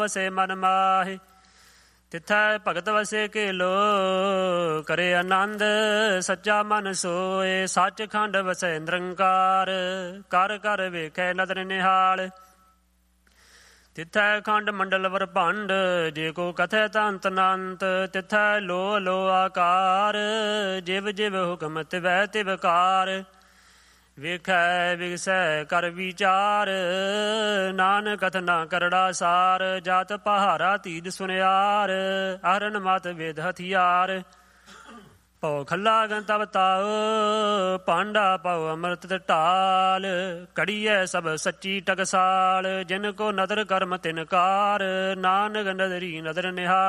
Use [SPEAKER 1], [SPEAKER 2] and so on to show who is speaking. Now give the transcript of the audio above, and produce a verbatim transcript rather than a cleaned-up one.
[SPEAKER 1] ਵਸੇ ਮਨ ਮਾਹੇ। ਤਿੱਥੈ ਭਗਤ ਵਸੇ ਕੇਲੋ ਕਰੇ ਆਨੰਦ, ਸੱਚਾ ਮਨ ਸੋਏ ਸੱਚ ਖੰਡ ਵਸੈ ਨਿਰੰਕਾਰ। ਕਰ ਕਰ ਵੇਖੈ ਨਦਰ ਨਿਹਾਲ, ਤਿੱਥੈ ਖੰਡ ਮੰਡਲ ਵਰਭੰਡ, ਜੇ ਕੋ ਕਥੈ ਤੰਤ ਅਨੰਤ। ਤਿੱਥੈ ਲੋ ਲੋ ਆਕਾਰ, ਜਿਵ ਜਿਵ ਹੁਕਮ ਤਿਵੈ ਤਿਵਕਾਰ। ਵੇਖੈ ਵਿਗਸੈ ਕਰ ਵਿਚਾਰ, ਨਾਨਕ ਕਥਨਾ ਕਰੜਾ ਸਾਰ। ਜਾਤ ਪਹਾਰਾ ਤੀਦ ਸੁਨਿਆਰ, ਅਹਰਨ ਮਤ ਵੇਦ ਹਥਿਆਰ। ਭਉ ਖੱਲਾ ਗੰਤਵ ਤਾਉ, ਪਾਂਡਾ ਭਉ ਅੰਮ੍ਰਿਤ ਢਾਲ। ਕੜੀਐ ਸਭ ਸੱਚੀ ਟਕਸਾਲ, ਜਿਨ ਕੋ ਨਦਰ ਕਰਮ ਤਿਨ ਕਾਰ। ਨਾਨਕ ਨਦਰੀ ਨਦਰ ਨਿਹਾਲ।